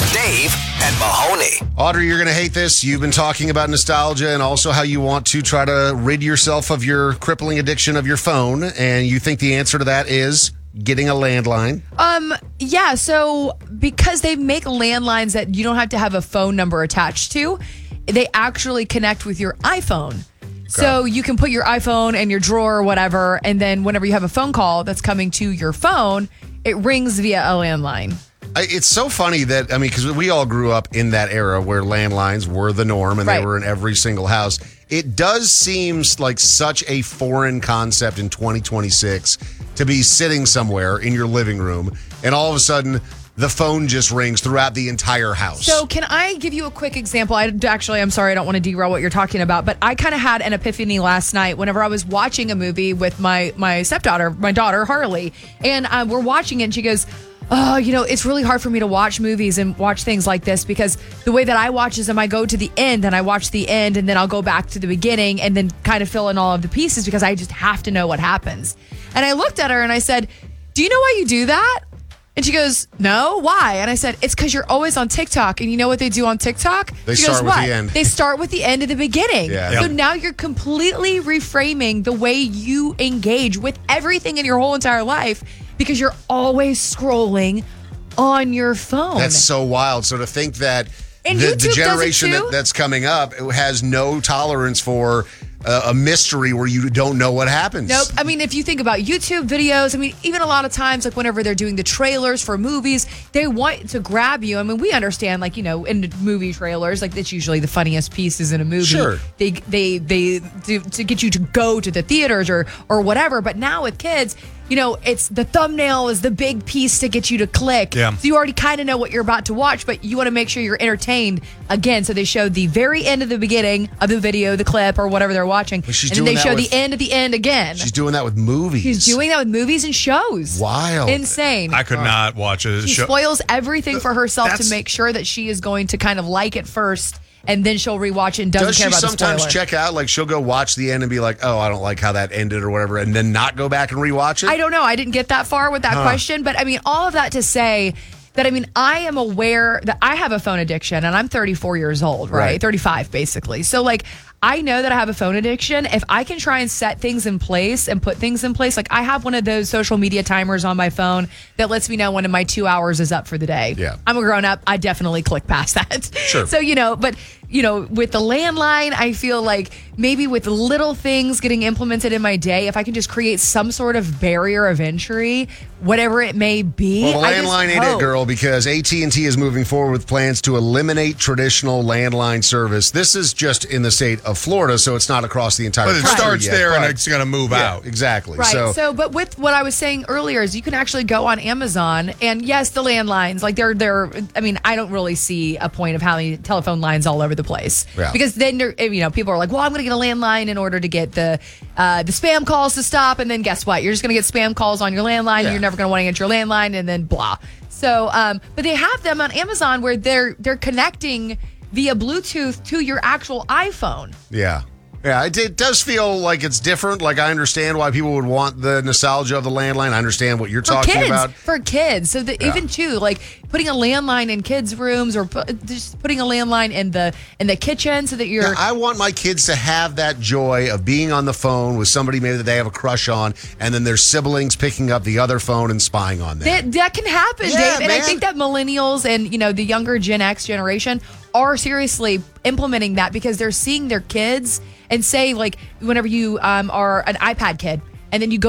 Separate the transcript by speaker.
Speaker 1: Dave and Mahoney.
Speaker 2: Audrey, you're going to hate this. You've been talking about nostalgia and also how you want to try to rid yourself of your crippling addiction of your phone. And you think the answer to that is getting a landline.
Speaker 3: Yeah, so because they make landlines that you don't have to have a phone number attached to, they actually connect with your iPhone. So you can put your iPhone in your drawer or whatever, and then whenever you have a phone call that's coming to your phone, it rings via a landline.
Speaker 2: It's so funny that, because we all grew up in that era where landlines were the norm and they were in every single house. It does seem like such a foreign concept in 2026 to be sitting somewhere in your living room and all of a sudden the phone just rings throughout the entire house.
Speaker 3: So can I give you a quick example? I'm sorry, I don't want to derail what you're talking about, but I kind of had an epiphany last night whenever I was watching a movie with my stepdaughter, my daughter, Harley, and we're watching it and she goes, oh, it's really hard for me to watch movies and watch things like this because the way that I watch is I go to the end and I watch the end and then I'll go back to the beginning and then kind of fill in all of the pieces because I just have to know what happens. And I looked at her and I said, do you know why you do that? And she goes, no, why? And I said, it's because you're always on TikTok. And you know what they do on TikTok?
Speaker 2: They start with the end.
Speaker 3: They start with the end of the beginning.
Speaker 2: Yeah.
Speaker 3: So now you're completely reframing the way you engage with everything in your whole entire life because you're always scrolling on your phone.
Speaker 2: That's so wild. So to think that the generation that's coming up has no tolerance for a mystery where you don't know what happens.
Speaker 3: Nope. If you think about YouTube videos, even a lot of times, like whenever they're doing the trailers for movies, they want to grab you. We understand, in movie trailers, it's usually the funniest pieces in a movie.
Speaker 2: Sure.
Speaker 3: They do to get you to go to the theaters or whatever. But now with kids, it's the thumbnail is the big piece to get you to click.
Speaker 4: Yeah.
Speaker 3: So you already kind of know what you're about to watch, but you want to make sure you're entertained again. So they show the very end of the beginning of the video, the clip, or whatever they're watching. And then they show the end of the end again.
Speaker 2: She's doing that with movies.
Speaker 3: She's doing that with movies and shows.
Speaker 2: Wild.
Speaker 3: Insane.
Speaker 4: I could not watch a
Speaker 3: She
Speaker 4: show.
Speaker 3: spoils everything for herself to make sure that she is going to kind of like it first. And then she'll rewatch it and doesn't care about the spoiler.
Speaker 2: Does she sometimes check out? She'll go watch the end and be like, oh, I don't like how that ended or whatever, and then not go back and rewatch it?
Speaker 3: I don't know. I didn't get that far with that question. But, all of that to say that, I am aware that I have a phone addiction, and I'm 34 years old, right? 35, basically. So, I know that I have a phone addiction. If I can try and set things in place and put things in place, I have one of those social media timers on my phone that lets me know when my 2 hours is up for the day.
Speaker 2: Yeah.
Speaker 3: I'm a grown up. I definitely click past that.
Speaker 2: Sure.
Speaker 3: So, with the landline, I feel like maybe with little things getting implemented in my day, if I can just create some sort of barrier of entry, whatever it may be.
Speaker 2: Well, the landline ain't it, girl, because AT&T is moving forward with plans to eliminate traditional landline service. This is just in the state of Florida, so it's not across the entire country.
Speaker 4: But it starts
Speaker 2: yet,
Speaker 4: there and it's going to move out.
Speaker 2: Exactly.
Speaker 3: Right. So, but with what I was saying earlier is you can actually go on Amazon and yes, the landlines, I don't really see a point of having telephone lines all over the place.
Speaker 2: Yeah.
Speaker 3: Because then, people are like, well, I'm going to get a landline in order to get the spam calls to stop. And then guess what? You're just going to get spam calls on your landline.
Speaker 2: Yeah.
Speaker 3: You're never going to want to get your landline and then blah. So, but they have them on Amazon where they're connecting via Bluetooth to your actual iPhone.
Speaker 2: Yeah. Yeah, it does feel like it's different. I understand why people would want the nostalgia of the landline. I understand what you're talking about.
Speaker 3: For kids. So even too, putting a landline in kids' rooms or just putting a landline in the kitchen so that you're...
Speaker 2: Yeah, I want my kids to have that joy of being on the phone with somebody maybe that they have a crush on, and then their siblings picking up the other phone and spying on them.
Speaker 3: That can happen,
Speaker 2: Yeah,
Speaker 3: Dave. And
Speaker 2: man.
Speaker 3: I think that millennials and, the younger Gen X generation are seriously implementing that because they're seeing their kids and say, whenever you are an iPad kid and then you go